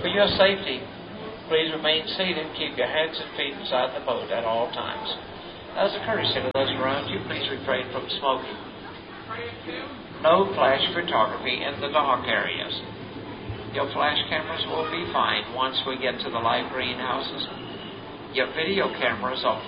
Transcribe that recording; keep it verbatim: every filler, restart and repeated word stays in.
For your safety, please remain seated and keep your hands and feet inside the boat at all times. As a courtesy to those around you, please refrain from smoking. No flash photography in the dark areas. Your flash cameras will be fine once we get to the live greenhouses. Your video cameras are